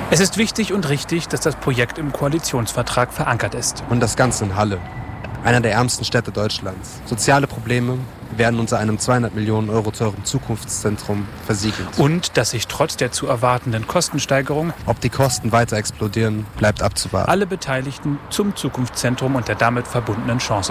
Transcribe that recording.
Es ist wichtig und richtig, dass das Projekt im Koalitionsvertrag verankert ist. Und das Ganze in Halle, einer der ärmsten Städte Deutschlands. Soziale Probleme werden unter einem 200 Millionen Euro teuren Zukunftszentrum versiegelt. Und dass sich trotz der zu erwartenden Kostensteigerung, ob die Kosten weiter explodieren, bleibt abzuwarten. Alle Beteiligten zum Zukunftszentrum und der damit verbundenen Chance